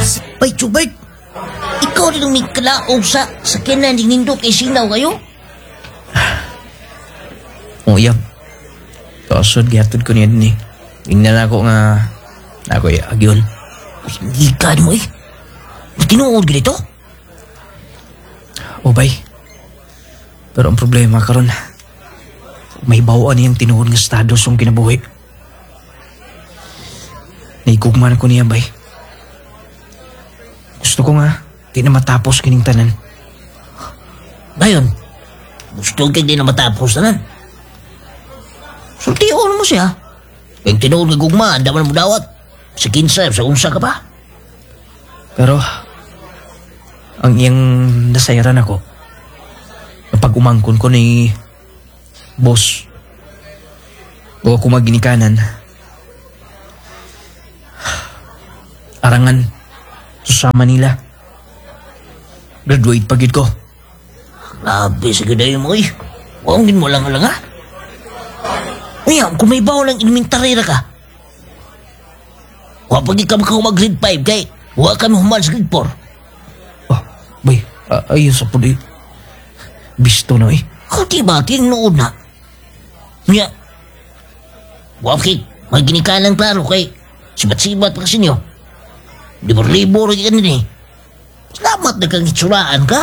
Bay, Chubert, ikaw rin ang may kalaog sa sakyanan ng nindot kay sinaw kayo? O iyam. Kasod, gihatod ko niya din eh. Tingnan ako nga, ako agyon. Hindi ka mo eh. Tinuod ka dito? O bay. Pero ang problema karon, may bawaan niyang tinuod nga stados yung kinabuhi. Naigugman ko niya bay. Gusto ko nga, di na matapos kining tanan. Ngayon, gusto ka di na matapos na nan. Sultiyon mo siya. Kaya tinuod nga gugmaan, daman mo dawat. Sa kinsa, sa unsa ka pa. Pero, ang iyang nasayaran ako, kapag umangkon ko ni boss, o ako maginikanan, arangan, susama nila. Graduate pagid ko. Grabe sa gaday mo eh. Huwag din mo lang ha. Ngayon, kung may bawa lang inimintarera ka, huwag pag ikaw mag-grade 5 kay huwag kami human sa grade 4. Oh, bay, ayun sa puli. Bisto na eh. Kung diba, tinuod na. Ngayon, huwag kay maginikanan klaro kay sibat-sibat pa kasi nyo. Libor-libor ka nila eh. Salamat na kang itsuraan ka.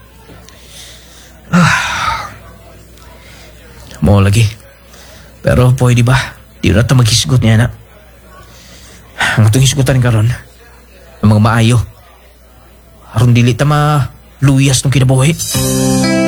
Mo lagi. Pero pwede ba? Di na ito maghisgot niya na. Ang itong hisgutan karon, ang mga maayo. Aron dili ta maluyas nung kinabuhi.